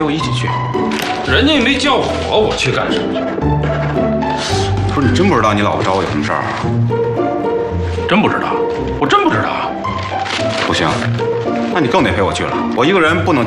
我一起去。 人家也没叫我去干什么去？ 不是你真不知道你老婆找我有什么事儿啊？ 真不知道，我真不知道。 不行，那你更得陪我去了。我一个人不能